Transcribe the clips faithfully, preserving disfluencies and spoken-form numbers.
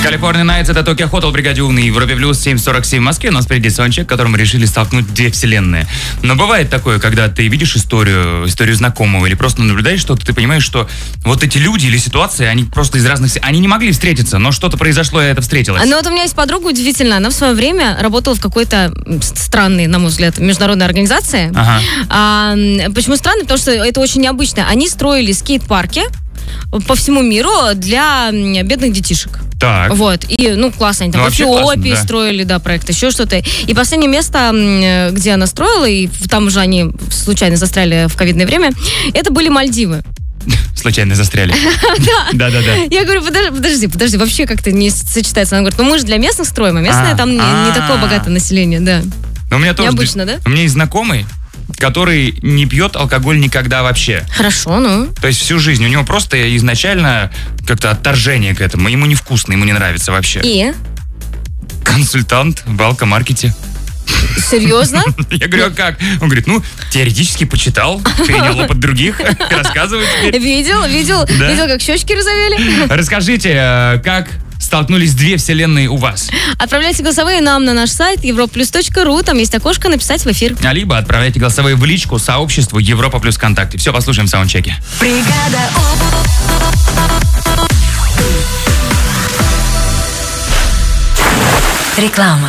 California Nights — это Tokyo Hotel, бригаде Умный, Европе Плюс, семь сорок семь в Москве. У нас впереди саундчек, которым мы решили столкнуть две вселенные. Но бывает такое, когда ты видишь историю, историю знакомого или просто наблюдаешь что-то, ты понимаешь, что вот эти люди или ситуации, они просто из разных... Они не могли встретиться, но что-то произошло, и это встретилось. Ну вот у меня есть подруга удивительная. Она в свое время работала в какой-то странной, на мой взгляд, международной организации. Ага. А, почему странной? Потому что это очень необычно. Они строили скейт-парки по всему миру для бедных детишек. Так. Вот. И, ну, классно. Они там ну, в Эфиопии классно, да. строили, да, проект, еще что-то. И последнее место, где она строила, и там уже они случайно застряли в ковидное время, это были Мальдивы. Случайно застряли. Да, да, да. Я говорю, подожди, подожди, подожди, вообще как-то не сочетается. Она говорит, ну мы же для местных строим, а местное там не такое богатое население, да. У меня тоже. Необычно, да? У меня есть знакомый, который не пьет алкоголь никогда вообще. Хорошо, ну. То есть всю жизнь. У него просто изначально как-то отторжение к этому. Ему невкусно, ему не нравится вообще. И? Консультант в алкомаркете. Серьезно? Я говорю, а как? Он говорит, ну, теоретически почитал, перенял опыт других, рассказывает теперь. Видел, видел, Да? видел, как щечки розовели. Расскажите, как столкнулись две вселенные у вас? Отправляйте голосовые нам на наш сайт европа плюс точка ру, там есть окошко «Написать в эфир». А либо отправляйте голосовые в личку сообществу Европа Плюс ВКонтакте. Все, послушаем в саундчеке. Бригада У. Реклама.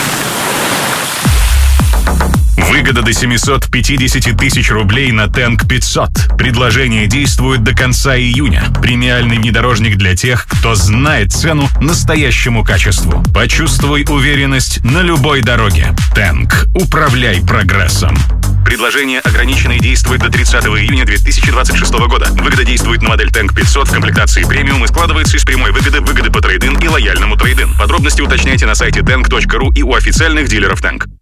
Выгода до семьсот пятьдесят тысяч рублей на Тэнк пятьсот. Предложение действует до конца июня. Премиальный внедорожник для тех, кто знает цену настоящему качеству. Почувствуй уверенность на любой дороге. Тэнк. Управляй прогрессом. Предложение ограничено и действует до тридцатого июня две тысячи двадцать шестого года. Выгода действует на модель Тэнк пятьсот в комплектации премиум и складывается из прямой выгоды, выгоды по трейд-ин и лояльному трейд-ин. Подробности уточняйте на сайте тэнк точка ру и у официальных дилеров Тэнк.